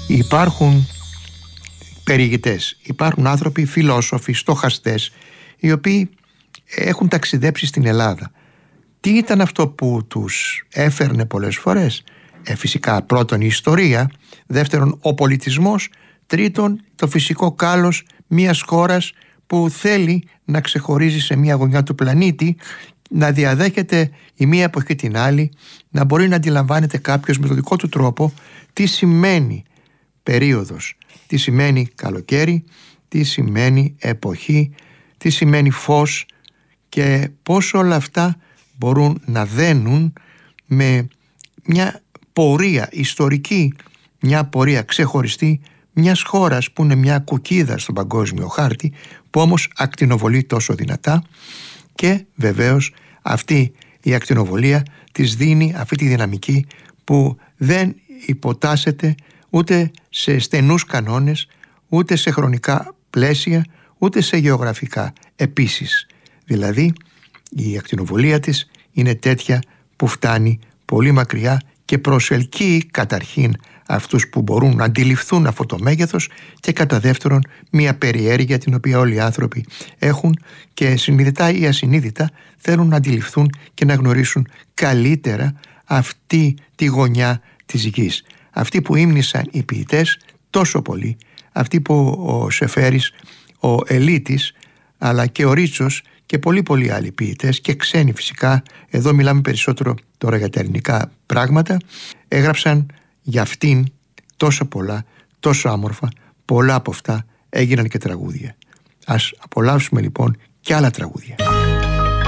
Υπάρχουν περιηγητές, υπάρχουν άνθρωποι φιλόσοφοι, στοχαστές, οι οποίοι έχουν ταξιδέψει στην Ελλάδα. Τι ήταν αυτό που τους έφερνε πολλές φορές? Φυσικά πρώτον η ιστορία, δεύτερον ο πολιτισμός, τρίτον το φυσικό κάλος μιας χώρας που θέλει να ξεχωρίζει σε μια γωνιά του πλανήτη, να διαδέχεται η μία εποχή την άλλη, να μπορεί να αντιλαμβάνεται κάποιος με τον δικό του τρόπο τι σημαίνει περίοδος, τι σημαίνει καλοκαίρι, τι σημαίνει εποχή, τι σημαίνει φως και πώς όλα αυτά μπορούν να δένουν με μια πορεία ιστορική, μια πορεία ξεχωριστή μιας χώρας που είναι μια κουκίδα στον παγκόσμιο χάρτη, που όμως ακτινοβολεί τόσο δυνατά, και βεβαίως αυτή η ακτινοβολία της δίνει αυτή τη δυναμική που δεν υποτάσσεται ούτε σε στενούς κανόνες, ούτε σε χρονικά πλαίσια, ούτε σε γεωγραφικά επίσης. Δηλαδή η ακτινοβολία της είναι τέτοια που φτάνει πολύ μακριά και προσελκύει καταρχήν αυτούς που μπορούν να αντιληφθούν αυτό το μέγεθος και κατά δεύτερον μια περιέργεια την οποία όλοι οι άνθρωποι έχουν και συνειδητά ή ασυνείδητα θέλουν να αντιληφθούν και να γνωρίσουν καλύτερα αυτή τη γωνιά της γης. Αυτή που ύμνησαν οι ποιητές τόσο πολύ, αυτή που ο Σεφέρης, ο Ελίτης, αλλά και ο Ρίτσος και πολλοί άλλοι ποιητές και ξένοι φυσικά, εδώ μιλάμε περισσότερο τώρα για τα ελληνικά πράγματα, έγραψαν για αυτήν τόσο πολλά, τόσο άμορφα, πολλά από αυτά έγιναν και τραγούδια. Ας απολαύσουμε λοιπόν και άλλα τραγούδια.